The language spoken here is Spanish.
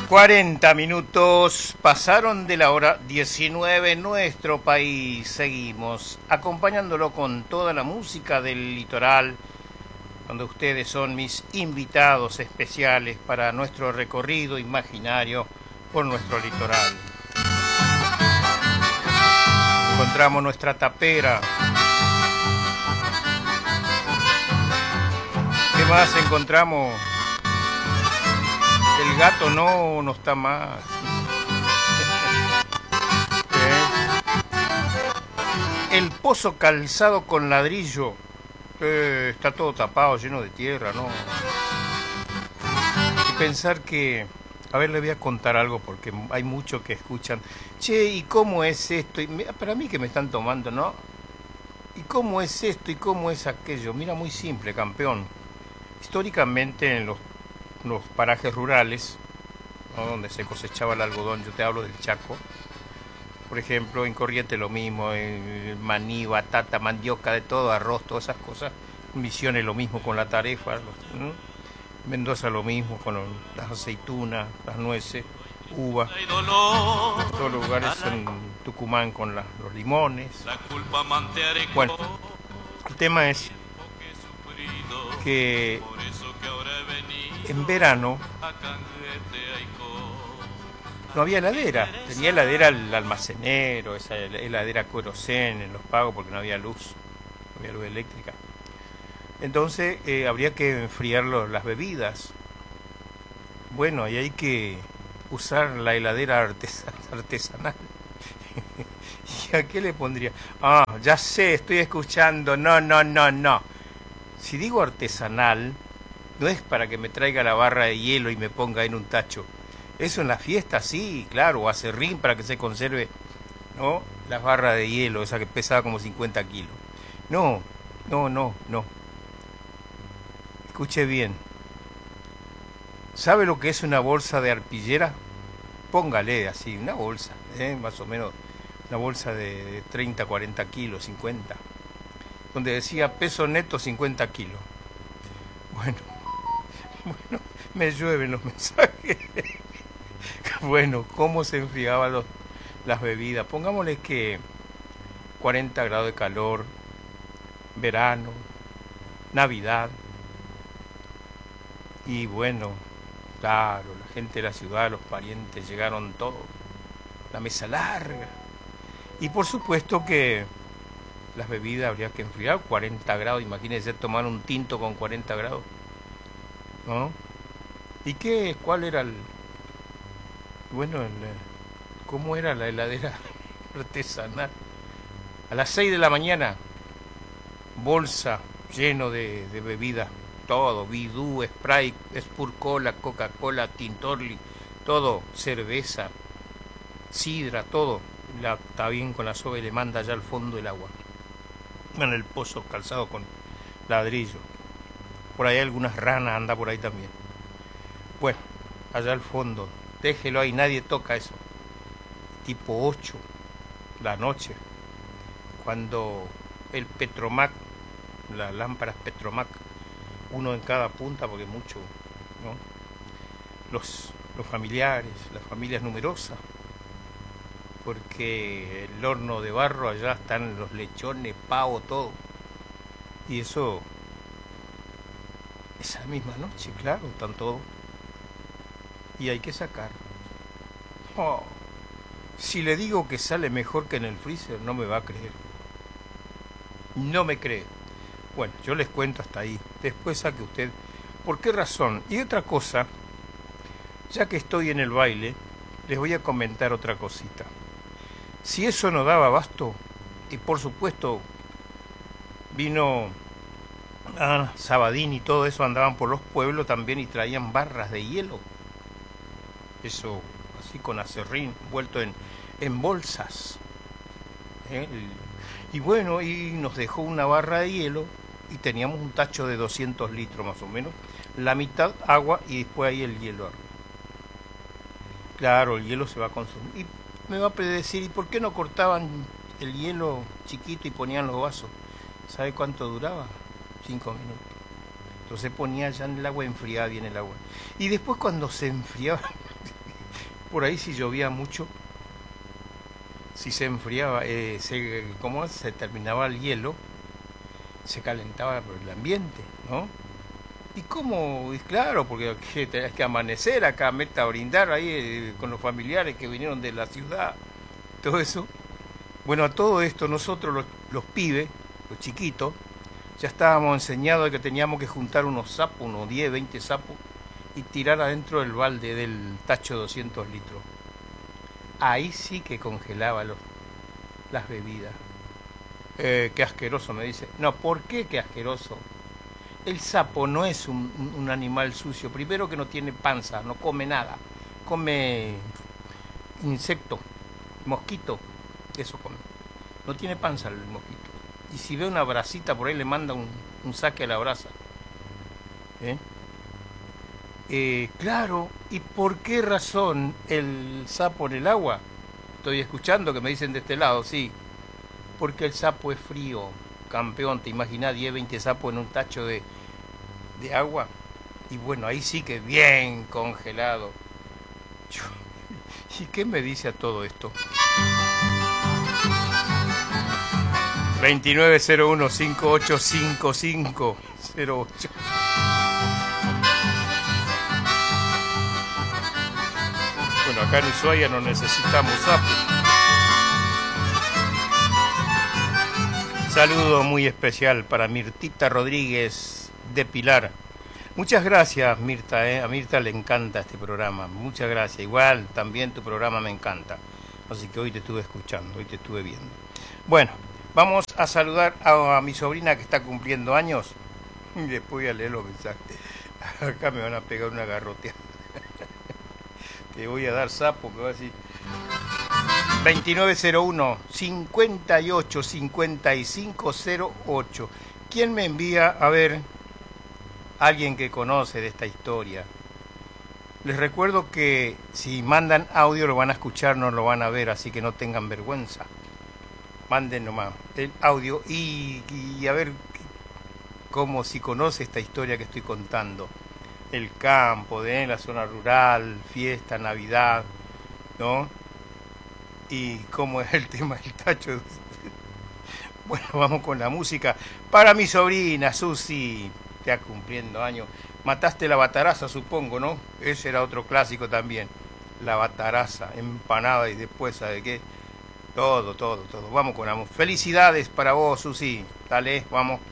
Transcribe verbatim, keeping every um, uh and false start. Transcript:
cuarenta minutos pasaron de la hora diecinueve en nuestro país. Seguimos acompañándolo con toda la música del litoral, donde ustedes son mis invitados especiales para nuestro recorrido imaginario por nuestro litoral. Encontramos nuestra tapera. ¿Qué más encontramos? El gato no, no está más. ¿Eh? El pozo calzado con ladrillo. Eh, está todo tapado, lleno de tierra, ¿no? Y pensar que... A ver, le voy a contar algo porque hay muchos que escuchan. Che, ¿y cómo es esto? Y me, para mí que me están tomando, ¿no? ¿Y cómo es esto? ¿Y cómo es aquello? Mira, muy simple, campeón. Históricamente en los los parajes rurales, ¿no?, donde se cosechaba el algodón, yo te hablo del Chaco, por ejemplo, en Corrientes lo mismo, en maní, batata, mandioca, de todo, arroz, todas esas cosas. Misiones lo mismo con la tarefa, ¿no? Mendoza lo mismo con las aceitunas, las nueces, uvas, en todos los lugares, en Tucumán con la, los limones. Bueno, el tema es que en verano no había heladera, tenía heladera el almacenero, esa heladera Corocén en Los Pagos porque no había luz, no había luz eléctrica. Entonces eh, habría que enfriar los, las bebidas. Bueno, y hay que usar la heladera artesa, artesanal. ¿Y a qué le pondría? Ah, ya sé, estoy escuchando, no, no, no, no. Si digo artesanal, no es para que me traiga la barra de hielo y me ponga en un tacho. Eso en la fiesta sí, claro, o acerrín para que se conserve, ¿no?, las barras de hielo, esa que pesaba como cincuenta kilos. No, no, no, no. Escuche bien. ¿Sabe lo que es una bolsa de arpillera? Póngale así, una bolsa, ¿eh? Más o menos, una bolsa de treinta, cuarenta kilos, cincuenta. Donde decía peso neto cincuenta kilos. Bueno. Bueno, me llueven los mensajes. Bueno, ¿cómo se enfriaban los, las bebidas? Pongámosle que cuarenta grados de calor, verano, Navidad. Y bueno, claro, la gente de la ciudad, los parientes, llegaron todos. La mesa larga. Y por supuesto que las bebidas habría que enfriar, cuarenta grados. Imagínense tomar un tinto con cuarenta grados. ¿No? ¿Y qué? ¿Cuál era el... Bueno, el, ¿cómo era la heladera artesanal? A las seis de la mañana, bolsa lleno de, de bebidas, todo, Bidú, Sprite, Spur Cola, Coca-Cola, Tintorli, todo, cerveza, sidra, todo. La, está bien con la soga y le manda allá al fondo el agua. En el pozo calzado con ladrillo. Por ahí algunas ranas anda por ahí también. Bueno, allá al fondo, déjelo ahí, nadie toca eso. Tipo ocho, la noche, cuando el Petromac, las lámparas Petromac, uno en cada punta, porque mucho, ¿no? Los, los familiares, las familias numerosas, porque el horno de barro, allá están los lechones, pavo, todo. Y eso... Esa misma noche, claro, están todos. Y hay que sacar. Oh, si le digo que sale mejor que en el freezer, no me va a creer. No me cree. Bueno, yo les cuento hasta ahí. Después saque usted. ¿Por qué razón? Y otra cosa, ya que estoy en el baile, les voy a comentar otra cosita. Si eso no daba abasto, y por supuesto vino... Ah, Sabadín y todo eso, andaban por los pueblos también y traían barras de hielo. Eso, así con acerrín, vuelto en, en bolsas. ¿Eh? Y bueno, y nos dejó una barra de hielo y teníamos un tacho de doscientos litros más o menos. La mitad agua y después ahí el hielo. Claro, el hielo se va a consumir. Y me va a predecir, ¿y por qué no cortaban el hielo chiquito y ponían los vasos? ¿Sabe cuánto duraba? Cinco minutos. Entonces ponía ya en el agua, enfriaba bien el agua. Y después cuando se enfriaba, Por ahí si llovía mucho, si se enfriaba, eh, se, ¿cómo se terminaba el hielo? Se calentaba por el ambiente, ¿no? Y cómo, y claro, porque tenés que amanecer acá, meta a brindar ahí eh, con los familiares que vinieron de la ciudad, todo eso. Bueno, a todo esto nosotros los, los pibes, los chiquitos, ya estábamos enseñados de que teníamos que juntar unos sapos, unos diez, veinte sapos, y tirar adentro del balde del tacho de doscientos litros. Ahí sí que congelaba los, las bebidas. Eh, qué asqueroso, me dice. No, ¿por qué qué asqueroso? El sapo no es un, un animal sucio. Primero que no tiene panza, no come nada. Come insectos, mosquito, eso come. No tiene panza el mosquito. Y si ve una brasita por ahí le manda un, un saque a la brasa. ¿Eh? Eh, claro, ¿y por qué razón el sapo en el agua? Estoy escuchando que me dicen de este lado, sí. Porque el sapo es frío, campeón. ¿Te imaginas diez, veinte sapos en un tacho de, de agua? Y bueno, ahí sí que bien congelado. Yo, ¿y qué me dice a todo esto? veintinueve cero uno cincuenta y ocho cincuenta y cinco cero ocho. Bueno, acá en Ushuaia no necesitamos sapos. Saludo muy especial para Mirtita Rodríguez de Pilar. Muchas gracias, Mirta. ¿eh? A Mirta le encanta este programa. Muchas gracias. Igual también tu programa me encanta. Así que hoy te estuve escuchando, hoy te estuve viendo. Bueno, vamos a saludar a, a mi sobrina que está cumpliendo años. Y después voy a leer los mensajes. Acá me van a pegar una garrotea. Te voy a dar sapo, que va a decir... veintinueve cero uno cincuenta y ocho cincuenta y cinco cero ocho. ¿Quién me envía? A ver, alguien que conoce de esta historia. Les recuerdo que si mandan audio lo van a escuchar, no lo van a ver, así que no tengan vergüenza. Manden nomás el audio y, y a ver cómo si conoce esta historia que estoy contando. El campo, de la zona rural, fiesta, Navidad, ¿no? Y cómo es el tema del tacho. Bueno, vamos con la música. Para mi sobrina, Susi, ya cumpliendo años. Mataste la bataraza, supongo, ¿no? Ese era otro clásico también. La bataraza, empanada y después, ¿sabe qué? Todo, todo, todo. Vamos con la música. Felicidades para vos, Susi. Dale, vamos.